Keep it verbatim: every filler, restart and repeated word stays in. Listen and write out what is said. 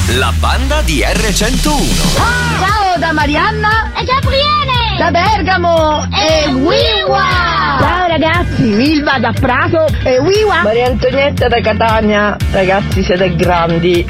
la banda di erre centouno. Ciao da Marianna e Gabriele da Bergamo e Wiwa. Ciao ragazzi, Milva da Prato e Wiwa. Maria Antonietta da Catania. Ragazzi, siete grandi.